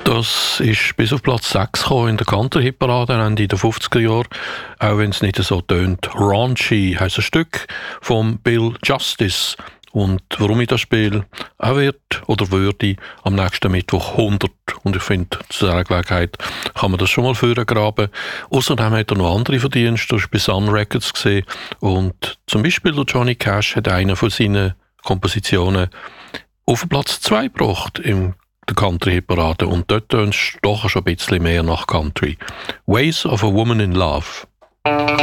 Das ist bis auf Platz 6 gekommen in der Country-Hitparade Ende der 50er Jahre, auch wenn es nicht so tönt. Raunchy heisst ein Stück von Bill Justice. Und warum ich das spiele, er wird oder würde am nächsten Mittwoch 100. Und ich finde, zu dieser Gelegenheit kann man das schon mal vorgraben. Außerdem hat er noch andere Verdienste, das war bei Sun Records gesehen. Und zum Beispiel der Johnny Cash hat eine von seinen Kompositionen auf Platz 2 gebracht in der Country-Hitparade. Und dort tönt es doch schon ein bisschen mehr nach Country. Ways of a Woman in Love.